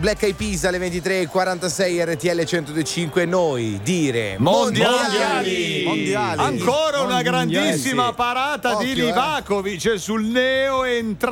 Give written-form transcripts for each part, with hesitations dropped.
Black Eyed Peas alle 23:46 RTL 105. Noi dire mondiali. Ancora una grandissima parata di Livakovic sul neo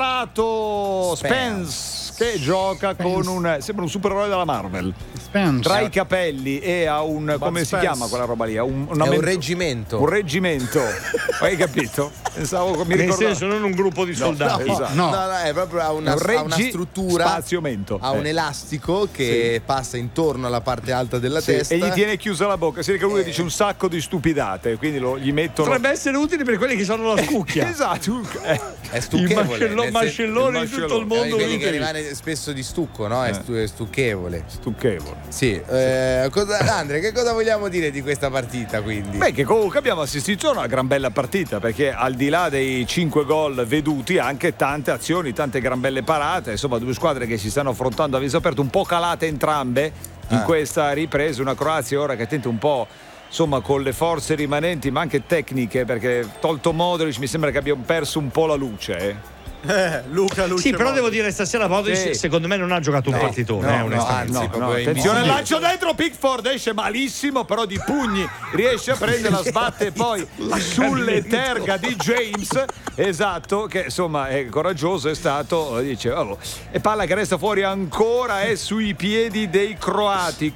entrato Spence, che gioca con sembra un supereroe della Marvel. Tra i capelli e ha un come si chiama quella roba lì? Un reggimento. Un reggimento. Hai capito? Pensavo mi nel senso non un gruppo di soldati. No, è proprio ha una struttura, spaziamento. Ha un elastico che passa intorno alla parte alta della testa e gli tiene chiusa la bocca. Si vede che lui dice un sacco di stupidate, quindi gli mettono. Potrebbe essere utile per quelli che sono la scucchia. Esatto. È stucchevole. I mascelloni di tutto il mondo. Quelli che rimane spesso di stucco, no? È stucchevole. Sì. Andre, che cosa vogliamo dire di questa partita, quindi? Beh, che comunque abbiamo assistito a una gran bella partita, perché al di là dei 5 gol veduti, anche tante azioni, tante gran belle parate, insomma, due squadre che si stanno affrontando a viso aperto, un po' calate entrambe in questa ripresa. Una Croazia ora che tenta un po', insomma, con le forze rimanenti, ma anche tecniche, perché tolto Modric mi sembra che abbiamo perso un po' la luce. Luca sì, però devo dire stasera Modric secondo me non ha giocato un partitone, onestamente. Attenzione, lancio dentro, Pickford esce malissimo, però di pugni riesce a prenderla, sbatte poi sulle terga di James, esatto, che insomma è coraggioso, è stato, dice e palla che resta fuori ancora, è sui piedi dei croati.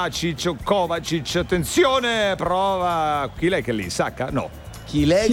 Kovacic, attenzione, prova, chi è che è lì? Sacca? No, chi è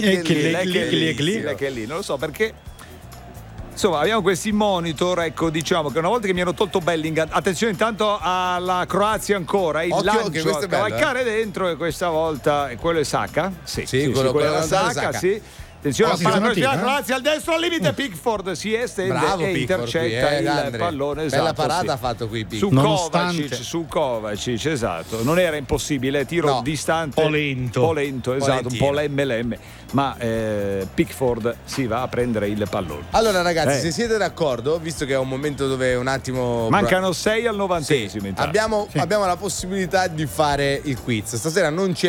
che è lì? Non lo so perché. Insomma, abbiamo questi monitor, ecco, diciamo che una volta che mi hanno tolto Bellingham, attenzione intanto alla Croazia ancora, il lancio a cavalcare dentro, e questa volta quello è Sacca? Sì, quello è Sacca, sì. Attenzione, la Croazia al destro al limite, Pickford si estende e intercetta il pallone. Bella parata ha fatto qui Pickford. Su Kovacic, esatto. Non era impossibile, tiro distante. Un po' lento, esatto, un po' lemme. Ma Pickford si va a prendere il pallone. Allora ragazzi, se siete d'accordo, visto che è un momento dove un attimo mancano 6 al 90esimo, abbiamo la possibilità di fare il quiz. Stasera non c'è